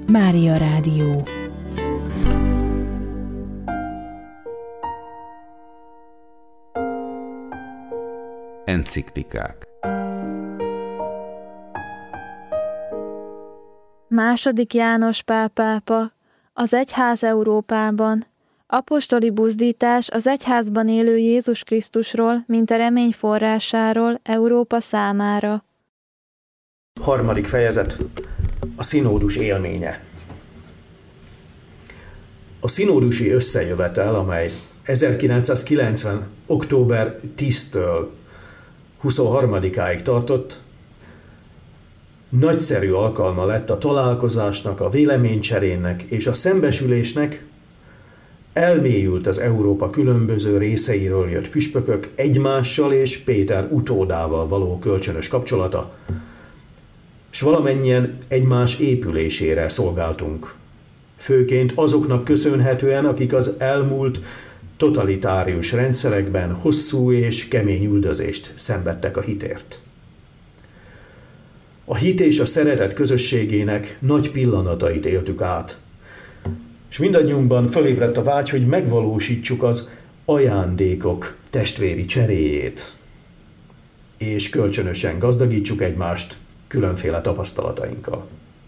Mária Rádió. Enciklikák. II. János Pál pápa, az egyház Európában, apostoli buzdítás az egyházban élő Jézus Krisztusról, mint a remény forrásáról Európa számára. 3. fejezet. A szinódus élménye. A szinódusi összejövetel, amely 1990. október 10-től 23-áig tartott, nagyszerű alkalma lett a találkozásnak, a véleménycserének és a szembesülésnek. Elmélyült az Európa különböző részeiről jött püspökök egymással és Péter utódával való kölcsönös kapcsolata, s valamennyien egymás épülésére szolgáltunk. Főként azoknak köszönhetően, akik az elmúlt totalitárius rendszerekben hosszú és kemény üldözést szenvedtek a hitért. A hit és a szeretet közösségének nagy pillanatait éltük át, és mindannyiunkban fölébredt a vágy, hogy megvalósítsuk az ajándékok testvéri cseréjét, és kölcsönösen gazdagítsuk egymást különféle tapasztalatainkkal.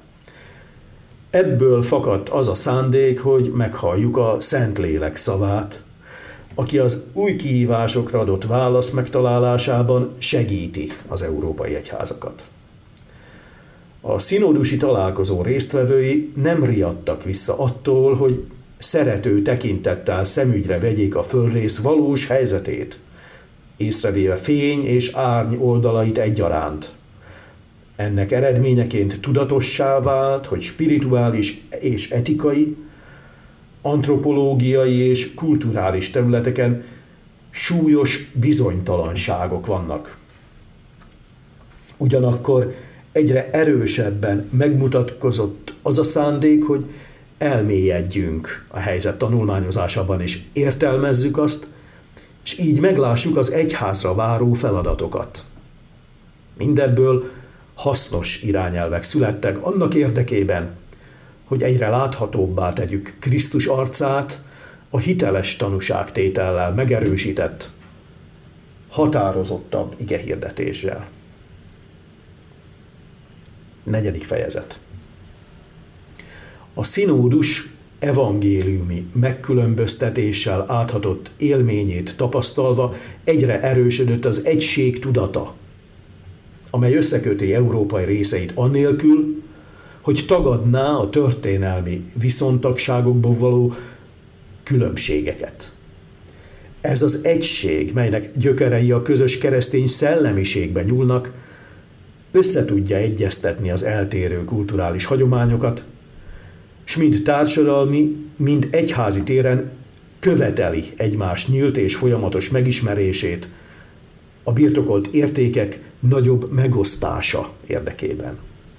Ebből fakadt az a szándék, hogy meghalljuk a Szentlélek szavát, aki az új kihívásokra adott válasz megtalálásában segíti az európai egyházakat. A szinódusi találkozó résztvevői nem riadtak vissza attól, hogy szerető tekintettel szemügyre vegyék a földrész valós helyzetét, észrevéve fény és árny oldalait egyaránt. Ennek eredményeként tudatossá vált, hogy spirituális és etikai, antropológiai és kulturális területeken súlyos bizonytalanságok vannak. Ugyanakkor egyre erősebben megmutatkozott az a szándék, hogy elmélyedjünk a helyzet tanulmányozásában, és értelmezzük azt, és így meglássuk az egyházra váró feladatokat. Mindebből hasznos irányelvek születtek annak érdekében, hogy egyre láthatóbbá tegyük Krisztus arcát a hiteles tanúságtétellel megerősített, határozottabb igehirdetéssel. 4. fejezet. A szinódus evangéliumi megkülönböztetéssel áthatott élményét tapasztalva egyre erősödött az egység tudata, amely összeköti európai részeit annélkül, hogy tagadná a történelmi viszontagságokból való különbségeket. Ez az egység, melynek gyökerei a közös keresztény szellemiségben nyúlnak, összetudja egyeztetni az eltérő kulturális hagyományokat, s mind társadalmi, mind egyházi téren követeli egymás nyílt és folyamatos megismerését a birtokolt értékek nagyobb megosztása érdekében.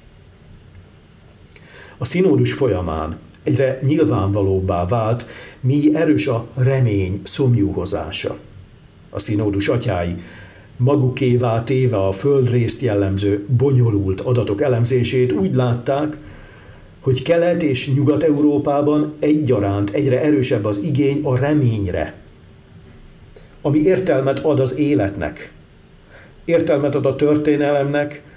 A szinódus folyamán egyre nyilvánvalóbbá vált, mi erős a remény szomjúhozása. A szinódus atyái magukévá téve a földrészt jellemző bonyolult adatok elemzését úgy látták, hogy Kelet- és Nyugat-Európában egyaránt egyre erősebb az igény a reményre, ami értelmet ad az életnek, értelmet ad a történelemnek,